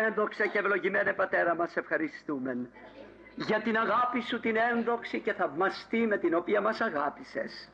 Ένδοξα και ευλογημένε Πατέρα μας, ευχαριστούμε για την αγάπη Σου την ένδοξη και θαυμαστή με την οποία μας αγάπησες.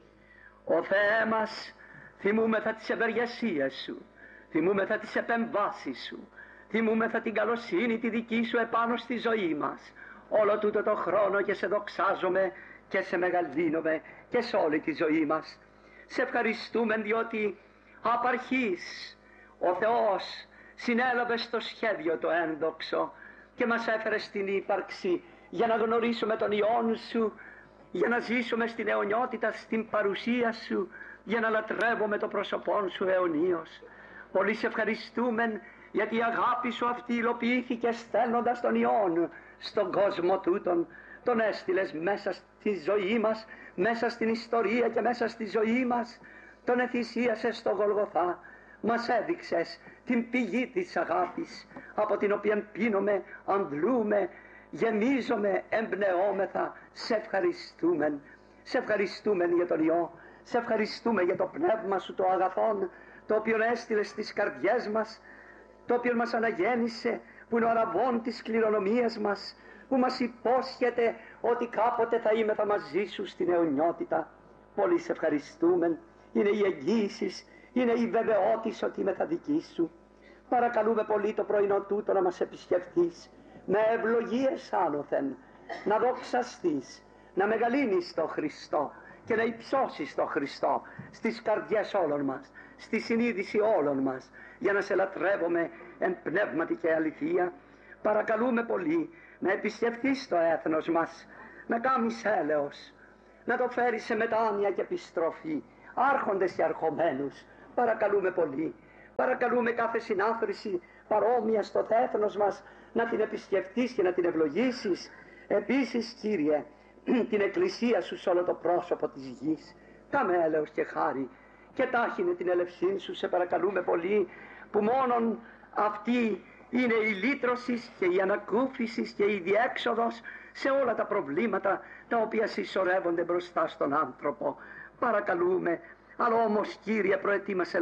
Ο Θεέ μας, θυμούμεθα τις ευεργεσίες Σου, θυμούμεθα τις επεμβάσεις Σου, θυμούμεθα την καλοσύνη τη δική Σου επάνω στη ζωή μας όλο τούτο το χρόνο, και σε δοξάζομαι και σε μεγαλύνομαι και σε όλη τη ζωή μας. Σε ευχαριστούμε διότι απ' αρχής ο Θεός συνέλαβε στο σχέδιο το ένδοξο και μας έφερε στην ύπαρξη για να γνωρίσουμε τον Υιόν Σου, για να ζήσουμε στην αιωνιότητα στην παρουσία Σου, για να λατρεύουμε το πρόσωπόν Σου αιωνίως. Πολύ σε ευχαριστούμε γιατί η αγάπη Σου αυτή υλοποιήθηκε στέλνοντας τον Υιόν στον κόσμο τούτον. Τον έστειλες μέσα στη ζωή μας, μέσα στην ιστορία και μέσα στη ζωή μας. Τον εθυσίασες στο Γολγοθά. Μας έδειξες την πηγή της αγάπης, από την οποία πίνουμε, αντλούμε, γεμίζομαι, εμπνεόμεθα. Σε ευχαριστούμε. Σε ευχαριστούμε για τον Υιό. Σε ευχαριστούμε για το πνεύμα Σου το αγαθόν, το οποίο έστειλες στις καρδιές μας, το οποίο μας αναγέννησε, που είναι ο αραβών της κληρονομίας μας, που μας υπόσχεται ότι κάποτε θα είμαι μαζί Σου στην αιωνιότητα. Πολύ σε ευχαριστούμε. Είναι η εγγύηση, είναι η βεβαιότης ότι είμαι τα δική Σου. Παρακαλούμε πολύ το πρωινό τούτο να μας επισκεφθείς με ευλογίες άνωθεν, να δοξαστείς, να μεγαλύνεις το Χριστό και να υψώσεις το Χριστό στις καρδιές όλων μας, στη συνείδηση όλων μας, για να σε λατρεύουμε εν πνεύματι και αληθεία. Παρακαλούμε πολύ να επισκεφθείς το έθνος μας, να κάνεις έλεος, να το φέρεις σε μετάνοια και επιστροφή, άρχοντες και αρχομένους. Παρακαλούμε πολύ. Παρακαλούμε κάθε συνάθρηση παρόμοια στο έθνος μας να την επισκεφτείς και να την ευλογήσεις. Επίσης, Κύριε, την Εκκλησία Σου σε όλο το πρόσωπο της γης. Κάμε έλεος και χάρη και τάχινε την ελευσήν Σου, σε παρακαλούμε πολύ, που μόνον αυτή είναι η λύτρωση και η ανακούφιση και η διέξοδος σε όλα τα προβλήματα τα οποία συσσωρεύονται μπροστά στον άνθρωπο. Παρακαλούμε, αλλά όμως, Κύριε, προετοίμασε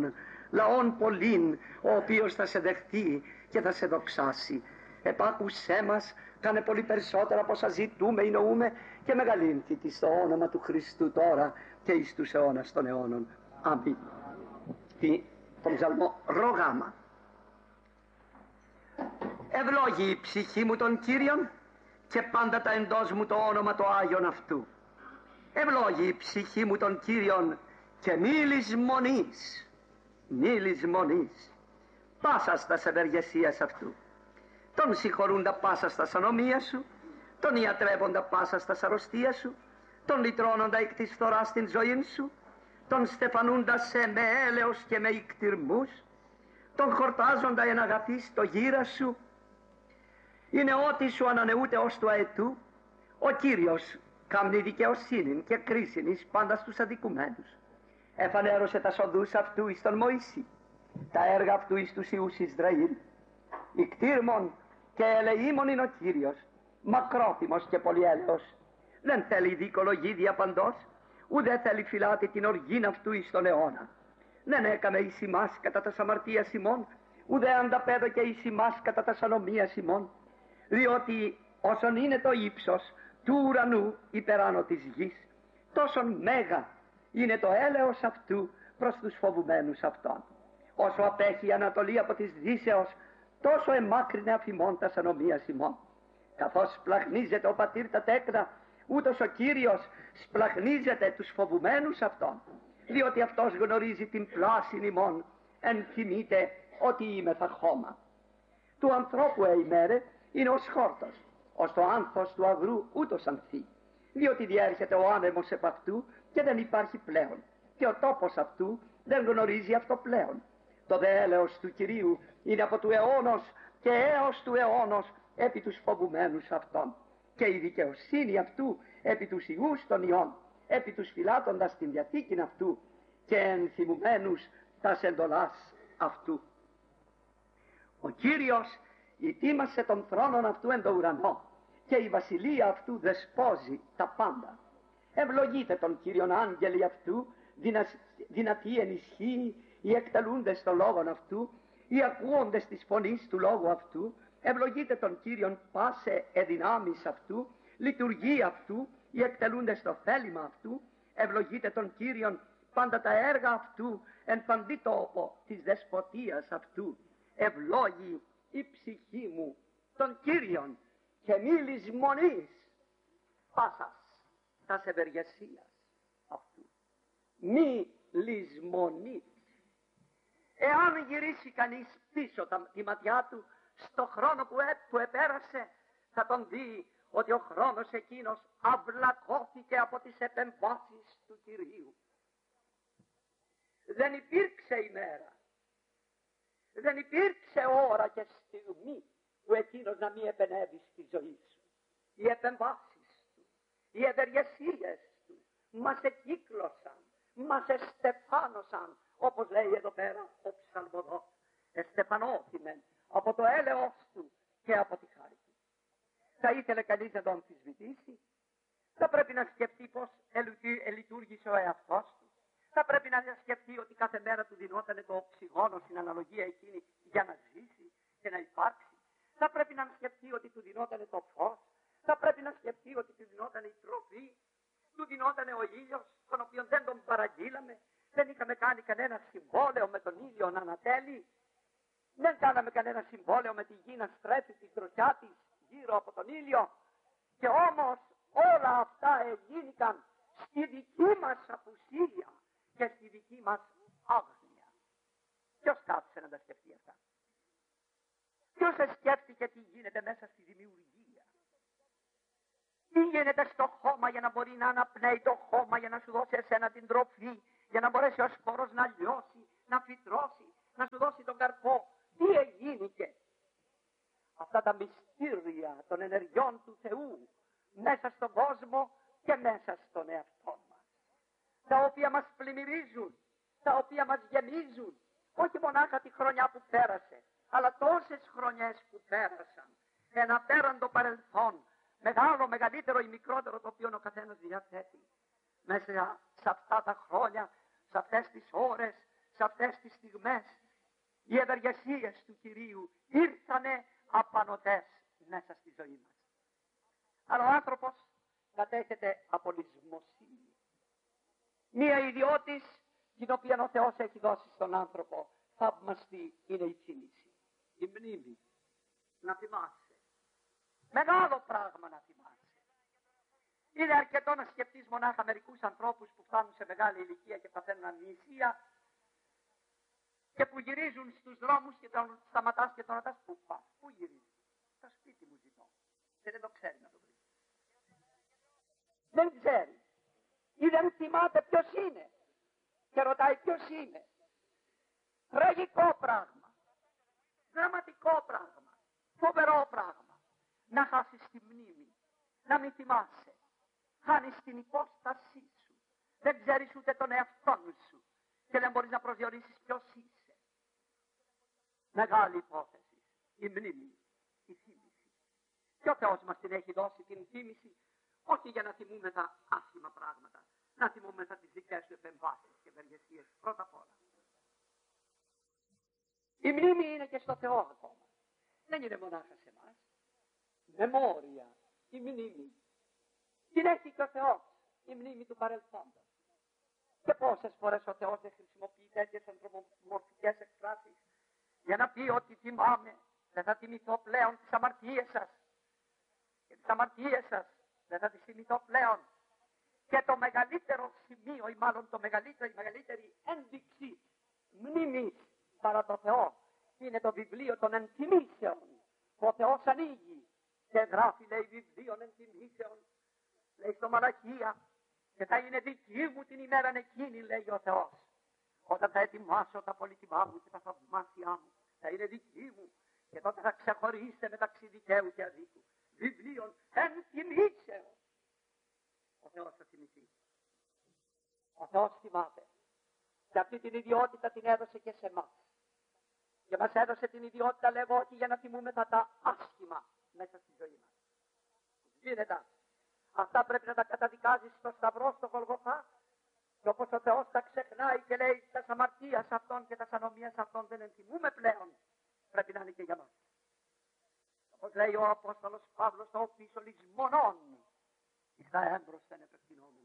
λαόν πολλήν, ο οποίος θα σε δεχτεί και θα σε δοξάσει. Επάκουσέ μας, κάνε πολύ περισσότερα από όσα ζητούμε ή νοούμε, και μεγαλύνθητη στο όνομα του Χριστού τώρα και εις τους αιώνας των αιώνων. Αμήν. Τον ψαλμό Ρογάμα. Ευλόγη η ψυχή μου τον Κύριον και πάντα τα εντός μου το όνομα το Άγιον αυτού. Ευλόγη η ψυχή μου τον Κύριον και μη λησμονείς πάσα στα ευεργεσίας αυτού. Τον συγχωρούντα πάσα στα ανομία Σου, τον ιατρεύοντα πάσα στα αρρωστία Σου, τον λυτρώνοντα εκ της φθοράς στην ζωή Σου, τον στεφανούντα σε με έλεος και με ικτυρμούς, τον χορτάζοντα εν αγαθής το γύρα Σου. Είναι ό,τι Σου ανανεούται ως του αετού. Ο Κύριος κάμνει δικαιοσύνην και κρίσιν εις πάντα στους αδικουμένους. Εφανέρωσε τα σοδούς αυτού εις τον Μωυσή, τα έργα αυτού εις τους Ιούς Ισραήλ. Ικτύρμον και ελεήμον είναι ο Κύριος, μακρόθυμος και πολυέλεος. Δεν θέλει δικολογή διαπαντός, ουδέ θέλει φυλάτη την οργήν αυτού εις τον αιώνα. Δεν έκαμε εις ημάς κατά τας αμαρτίας ημών, ουδέ ανταπέδωκε εις ημάς κατά τας ανομίας ημών. Διότι όσον είναι το ύψος του ουρανού υπεράνω της γης, τόσον μέγα είναι το έλεος αυτού προς τους φοβουμένους αυτών. Όσο απέχει η Ανατολή από της Δύσεως, τόσο εμάκρυνε αφημών τας ανομίας ημών. Καθώς σπλαχνίζεται ο πατήρ τα τέκνα, ούτως ο Κύριος σπλαχνίζεται τους φοβουμένους αυτών, διότι αυτός γνωρίζει την πλάσιν ημών, ενθυμείται ότι είμαι θα χώμα. Του ανθρώπου ημέρε είναι ως χόρτος, ως το άνθος του αγρού ούτως ανθεί, διότι διέρχεται ο άνεμος επ' αυτού και δεν υπάρχει πλέον, και ο τόπος αυτού δεν γνωρίζει αυτό πλέον. Το δε έλεος του Κυρίου είναι από του αιώνος και έως του αιώνος επί τους φοβουμένους αυτών, και η δικαιοσύνη αυτού επί τους Ιούς των Υιών, επί τους φυλάτοντας την διαθήκην αυτού και ενθυμουμένους τας εντολάς αυτού. Ο Κύριος ητήμασε τον θρόνον αυτού εν το ουρανό και η βασιλεία αυτού δεσπόζει τα πάντα. Ευλογείτε τον Κύριον άγγελοι αυτού, δυνατοί εν ισχύει, οι εκτελούντες των λόγων αυτού, οι ακούοντες της φωνής του λόγου αυτού, ευλογείτε τον Κύριον πάσε εδυνάμεις αυτού, λειτουργεί αυτού, οι εκτελούντες το θέλημα αυτού, ευλογείτε τον Κύριον πάντα τα έργα αυτού, εν παντή τόπο της δεσποτείας αυτού. Ευλόγη η ψυχή μου τον Κύριον και μη λησμονείς πάσας τας ευεργεσίας αυτού. Μη λησμονείς. Εάν γυρίσει κανείς πίσω τη ματιά του στο χρόνο που επέρασε, θα τον δει ότι ο χρόνος εκείνος αυλακώθηκε από τις επεμβάσεις του Κυρίου. Δεν υπήρξε ημέρα, δεν υπήρξε ώρα και στιγμή που εκείνος να μην επενέβη στη ζωή σου. Οι επεμβάσεις του, οι ευεργεσίες του μας εκύκλωσαν, μας εστεφάνωσαν, όπως λέει εδώ πέρα ο ψαλμοδός. Εστεφανώθημεν από το έλεος του και από τη χάρη του. Θα ήθελε κανείς να το αμφισβητήσει? Θα πρέπει να σκεφτεί πώς λειτουργήσε ο εαυτός του. Θα πρέπει να σκεφτεί ότι κάθε μέρα του δινόταν το οξυγόνο στην αναλογία εκείνη για να ζήσει και να υπάρξει. Θα πρέπει να σκεφτεί ότι του δινόταν το φως. Θα πρέπει να σκεφτεί ότι του δινόταν η τροφή. Του δινόταν ο ήλιος, τον οποίο δεν τον παραγγείλαμε. Δεν είχαμε κάνει κανένα συμβόλαιο με τον ήλιο να ανατέλει. Δεν κάναμε κανένα συμβόλαιο με τη γη να στρέφει τη τροχιά της γύρω από τον ήλιο. Και όμως όλα αυτά έγινηκαν στη δική μας απουσία και στη δική μας άγνοια. Ποιος κάθισε να τα σκεφτεί αυτά? Ποιος σκέφτηκε τι γίνεται μέσα στη δημιουργία? Τι γίνεται στο χώμα για να μπορεί να αναπνέει το χώμα, για να σου δώσει εσένα την τροφή, για να μπορέσει ο σπόρος να λιώσει, να φυτρώσει, να σου δώσει τον καρπό? Τι εγίνηκε? Αυτά τα μυστήρια των ενεργειών του Θεού μέσα στον κόσμο και μέσα στον εαυτό μας, τα οποία μας πλημμυρίζουν, τα οποία μας γεμίζουν, όχι μονάχα τη χρονιά που πέρασε, αλλά τόσες χρονιές που πέρασαν, ένα πέραντο παρελθόν, μεγάλο, μεγαλύτερο ή μικρότερο, το οποίο ο καθένας διαθέτει. Μέσα σε αυτά τα χρόνια, σε αυτές τις ώρες, σε αυτές τις στιγμές, οι ευεργεσίες του Κυρίου ήρθανε απανωτές μέσα στη ζωή μας. Αλλά ο άνθρωπος κατέχεται από λησμοσύνη. Μία ιδιώτης την οποία ο Θεός έχει δώσει στον άνθρωπο, θαυμαστή, είναι η θύμηση, η μνήμη. Να θυμάσαι. Μεγάλο πράγμα να θυμάσαι. Είναι αρκετό να σκεφτείς μονάχα μερικούς ανθρώπους που φτάνουν σε μεγάλη ηλικία και παθαίνουν αμνησία και που γυρίζουν στους δρόμους και τον σταματάς και τον ρωτάς πού πας, πού γυρίζεις? Στο σπίτι μου ζητώ. Και δεν το ξέρει να το βρει. Δεν ξέρει. Ή δεν θυμάται ποιος είναι. Και ρωτάει ποιος είναι. Τραγικό πράγμα. Δραματικό πράγμα. Φοβερό πράγμα. Να χάσεις τη μνήμη. Να μην θυμάσαι. Χάνεις την υπόστασή σου. Δεν ξέρεις ούτε τον εαυτό σου. Και δεν μπορείς να προσδιορίσεις ποιος είσαι. Μεγάλη υπόθεση. Η μνήμη. Η θύμηση. Και ο Θεός μας την έχει δώσει την θύμηση, όχι για να θυμούμε τα άσχημα πράγματα. Να θυμούμε τις δικές σου επεμβάσεις και ευεργεσίες πρώτα απ' όλα. Η μνήμη είναι και στο Θεό ακόμα. Δεν είναι μονάχα σε εμάς. Μεμόρια, η μνήμη. Την έχει και ο Θεός, η μνήμη του παρελθόντος. Και πόσες φορές ο Θεός δεν χρησιμοποιεί τέτοιες ανθρωπομορφικές εκφράσεις για να πει ότι θυμάμαι, δεν θα θυμηθώ πλέον τις αμαρτίες σας. Και τις αμαρτίες σας δεν θα τις θυμηθώ πλέον. Και το μεγαλύτερο σημείο, ή μάλλον η μεγαλύτερη ένδειξη μνήμης παρά το Θεό, είναι το βιβλίο των ενθυμήσεων που ο Θεός ανοίγει και γράφει, λέει, βιβλίων ενθυμήσεων, λέει στο Μαλαχία, και θα είναι δική μου την ημέρα εκείνη, λέει ο Θεός, όταν θα ετοιμάσω τα πολύτιμά μου και τα θαυμάσια μου, θα είναι δική μου, και τότε θα ξεχωρίσετε μεταξύ δικαίου και αδίκου. Βιβλίων ενθυμήσεων. Ο Θεός θα θυμηθεί. Ο Θεός θυμάται. Και αυτή την ιδιότητα την έδωσε και σε εμάς. Και μας έδωσε την ιδιότητα, λέγω, όχι για να θυμούμε τα άσχημα μέσα στη ζωή μας. Γίνεται. Αυτά πρέπει να τα καταδικάζεις στο Σταυρό, στο Γολγοθά, Και όπως ο Θεός τα ξεχνάει και λέει τα αμαρτίας αυτών και τα ανομίας αυτών δεν ενθυμούμε πλέον, πρέπει να είναι και για μας. Όπως λέει ο Απόστολος Παύλος, το πίσω λησμονών εις τα έμπροσθεν επεκτηνόμενο.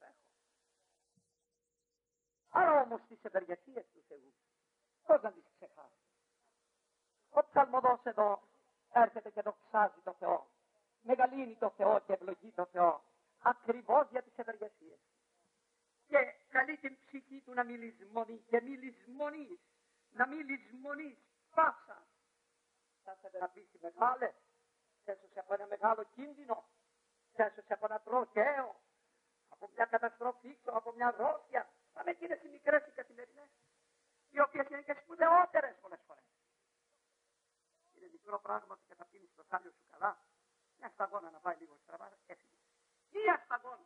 Άρα όμως τις ευεργεσίες του Θεού, πώς να τις ξεχάσει. Ο ψαλμοδός εδώ έρχεται και δοξάζει το Θεό, μεγαλύνει το Θεό και ευλογεί το Θεό, ακριβώς για τις ευεργεσίες. Και καλεί την ψυχή του να μη λησμονεί και μη λησμονείς, να μη λησμονείς πάσα. Θα σε δραπήσει μεγάλε, έσωσε από ένα μεγάλο κίνδυνο, έσωσε από ένα τροχαίο, από μια καταστροφή, από μια αρρώστια. Πάμε εκείνες οι μικρές οι καθημερινές, οι οποίες είναι και σπουδαιότερες πολλές φορές. Είναι μικρό πράγμα που καταπίνεις το σάλιο σου καλά, μια σταγόνα να πάει λίγο στραβά, έφυγε. Μια σταγόνα.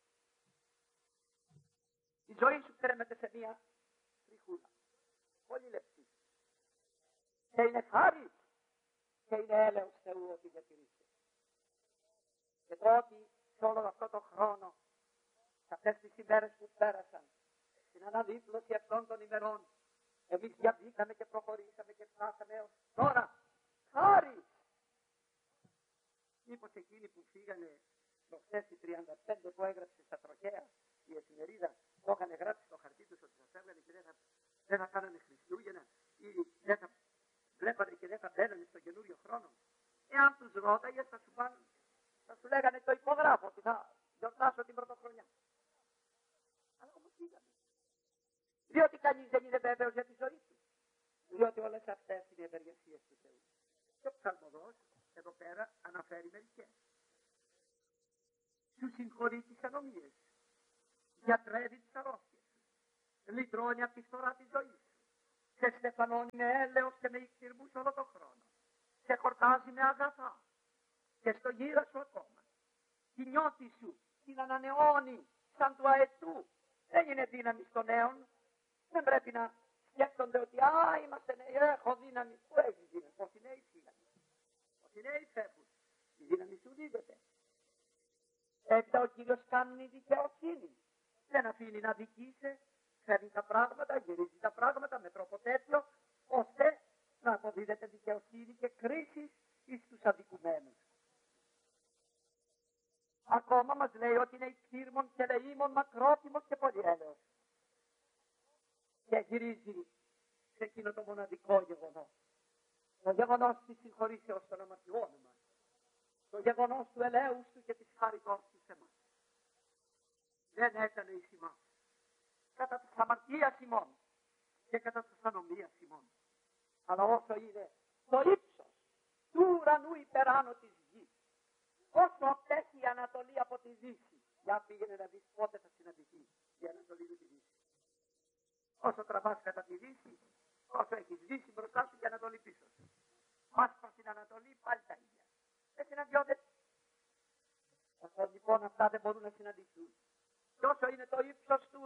Η ζωή σου κρέμεται σε μια τριχούλα, πολύ λεπτή. Και είναι χάρη και είναι έλεος Θεού ότι διατηρήσε. Και τότε σε όλο αυτό το χρόνο, σε αυτές τις ημέρες που πέρασαν, στην αναδίπλωση αυτών των ημερών, εμείς διαβήκαμε και προχωρήσαμε και φτάσαμε έως τώρα. Χάρη! Μήπως εκείνοι που φύγανε προχθές οι 35 που έγραψε στα τροχαία, η εφημερίδα, το είχαν γράψει στο χαρτί τους ότι θα φεύγανε και δεν θα κάνανε Χριστούγεννα ή δεν θα βλέπανε και δεν θα μπαίνανε στο καινούριο χρόνο. Εάν τους ρώταγες θα σου λέγανε το υπογράφω ότι θα γιορτάσω την πρωτοχρονιά. Αλλά όμως πήγαμε. Διότι κανείς δεν είναι βέβαιος για τη ζωή του. Διότι όλες αυτές είναι ευεργεσίες του Θεού. Και ο ψαλμοδός εδώ πέρα αναφέρει μερικές. Σου συγχωρεί τις ανομίες. Γιατρεύει τις αρρώστιες. Λυτρώνει από τη φθορά της ζωής. Σε στεφανώνει με έλεος και με ικτυρμούς όλο τον χρόνο. Σε χορτάζει με αγαθά. Και στο γύρο σου ακόμα. Τη νιώτη σου την ανανεώνει σαν του αετού. Δεν είναι δύναμη των νέων. Δεν πρέπει να σκέφτονται ότι είμαστε νέοι, έχω δύναμη. Πού έχεις δύναμη? Όσοι νέοι φύγανε. Όσοι νέοι φεύγουν. Η δύναμη σου δίδεται. Έπειτα ο Κύριος κάνει δικαιοσύνη. Δεν αφήνει να δικήσει. Φέρνει τα πράγματα, γυρίζει τα πράγματα με τρόπο τέτοιο, ώστε να αποδίδεται δικαιοσύνη και κρίση εις τους αδικουμένους. Ακόμα μας λέει ότι είναι ικτύρμον και λεήμον μακρόθυμος και πολύ έλεος. Και γυρίζει σε εκείνο το μοναδικό γεγονός. Το γεγονός της συγχωρήσεως των αμαρτιών μας. Το γεγονός του ελέους του και της χάριτός του σε εμάς. Δεν έκανε εις εμάς. Κατά της αμαρτίας ημών και κατά της ανομίας ημών. Αλλά όσο είναι το ύψος του ουρανού υπεράνω της γης, όσο απέχει η Ανατολή από τη Δύση, για πήγαινε να δεις πότε θα συναντηθεί η Ανατολή με τη Δύση. Όσο τραβάς κατά τη Δύση, όσο έχεις Δύση μπροστά σου και Ανατολή πίσω σου. Πας προς την Ανατολή πάλι τα ίδια. Δεν συναντιόνται. Όσο λοιπόν αυτά δεν μπορούν να συναντηθούν. Και όσο είναι το ύψος του